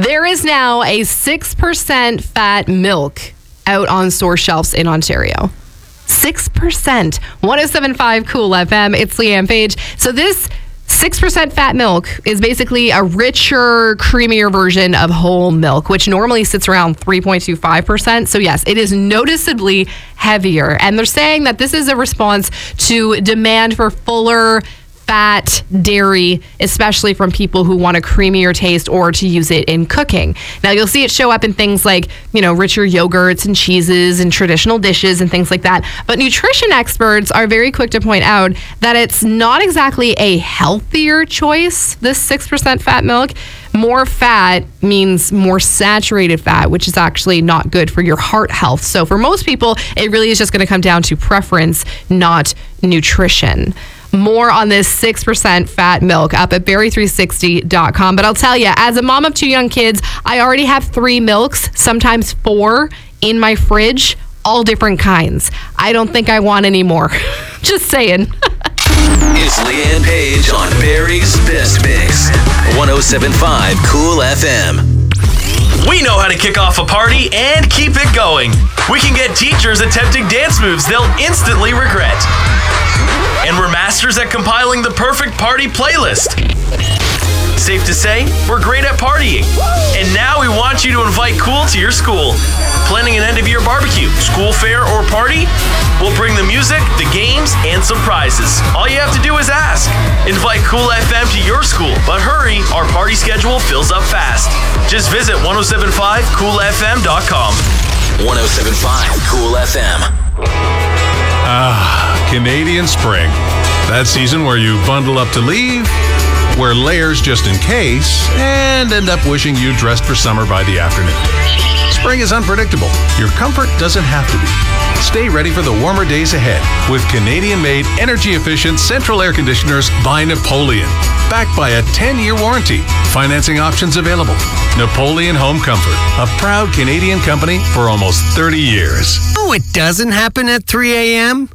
There is now a 6% fat milk out on store shelves in Ontario. 6%. 107.5 Cool FM. It's Leanne Page. So this 6% fat milk is basically a richer, creamier version of whole milk, which normally sits around 3.25%. So yes, it is noticeably heavier. And they're saying that this is a response to demand for fuller fat dairy, especially from people who want a creamier taste or to use it in cooking. Now, you'll see it show up in things like, richer yogurts and cheeses and traditional dishes and things like that. But nutrition experts are very quick to point out that it's not exactly a healthier choice, this 6% fat milk. More fat means more saturated fat, which is actually not good for your heart health. So for most people, it really is just going to come down to preference, not nutrition. More on this 6% fat milk up at berry360.com. But I'll tell you, as a mom of 2 young kids, I already have 3 milks, sometimes 4 in my fridge, all different kinds. I don't think I want any more. Just saying. It's Leanne Page on Barry's Best Mix. 107.5 Cool FM. We know how to kick off a party and keep it going. We can get teachers attempting dance moves they'll instantly regret. And we're masters at compiling the perfect party playlist. Safe to say, we're great at partying. And now we want you to invite Cool to your school. Planning an end-of-year barbecue, school fair, or party? We'll bring the music, the games, and some prizes. All you have to do is ask. Invite Cool FM to your school, but hurry, our party schedule fills up fast. Just visit 1075coolfm.com. 107.5 Cool FM. Canadian spring. That season where you bundle up to leave, wear layers just in case, and end up wishing you dressed for summer by the afternoon. Spring is unpredictable. Your comfort doesn't have to be. Stay ready for the warmer days ahead with Canadian-made, energy-efficient central air conditioners by Napoleon. Backed by a 10-year warranty. Financing options available. Napoleon Home Comfort, a proud Canadian company for almost 30 years. Oh, it doesn't happen at 3 a.m.?